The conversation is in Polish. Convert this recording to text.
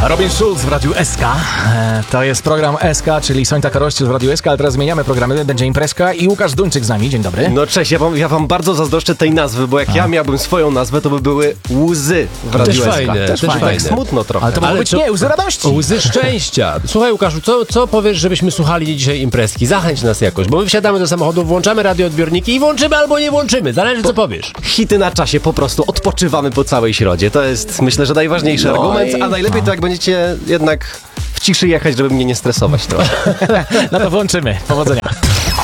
Robin Schulz w Radiu SK. To jest program SK, czyli Sońta Karościel w Radiu SK, ale teraz zmieniamy programy. Będzie imprezka i Łukasz Duńczyk z nami. Dzień dobry. No cześć, ja wam bardzo zazdroszczę tej nazwy, bo jak ja miałbym swoją nazwę, to by były łzy w Radiu SK. Też fajne. Tak smutno trochę. Ale to mogło być nie, łzy radości. Łzy szczęścia. Słuchaj, Łukaszu, co powiesz, żebyśmy słuchali dzisiaj imprezki? Zachęć nas jakoś, bo my wsiadamy do samochodu, włączamy radioodbiorniki i włączymy albo nie włączymy. Zależy, co powiesz. Hity na czasie, po prostu odpoczywamy po całej środzie. To jest, myślę, że najważniejszy argument, a najlepiej to jak będziecie jednak w ciszy jechać, żeby mnie nie stresować trochę. No to włączymy. Powodzenia.